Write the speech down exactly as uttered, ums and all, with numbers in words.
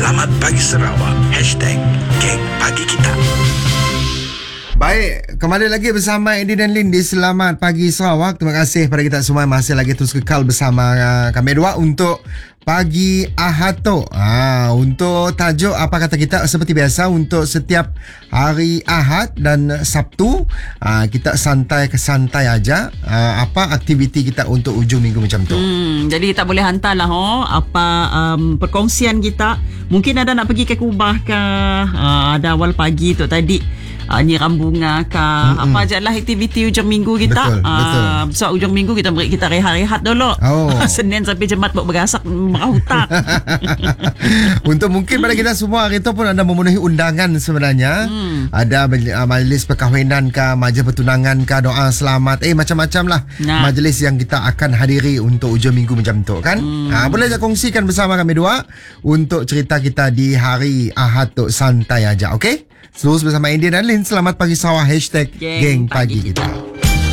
Selamat Pagi Sarawak. Hashtag Geng Pagi Kita. Baik, kembali lagi bersama Eddie dan Lin di Selamat Pagi Sarawak. Terima kasih kepada kita semua masih lagi terus kekal bersama uh, kami dua untuk Pagi Ahad tu. Ha, untuk tajuk apa kata kita seperti biasa untuk setiap hari Ahad dan Sabtu, uh, kita santai ke santai aja. Uh, apa aktiviti kita untuk ujung minggu macam tu. Hmm, jadi tak boleh hantar lah ho, apa um, perkongsian kita. Mungkin ada nak pergi ke Kubah ke, uh, ada awal pagi tu tadi. Uh, nyiram bunga ke, mm-hmm. apa aja lah aktiviti ujung minggu kita. Betul, uh, betul. So ujung minggu kita beri kita rehat-rehat dulu. Oh. Senin sampai Jumaat buat berasak merah hutan. Untuk mungkin pada kita semua hari tu pun ada memenuhi undangan sebenarnya. Hmm. Ada uh, majlis perkahwinan ke, majlis pertunangan ke, doa selamat, eh macam-macam lah nah. majlis yang kita akan hadiri untuk ujung minggu macam tu kan. Hmm. Ha, boleh je kongsikan bersama kami dua untuk cerita kita di hari Ahad tu santai aja, okey? Terus bersama India dan Lin. Selamat Pagi Sarawak. Hashtag Geng, Geng Pagi, Pagi Kita, kita.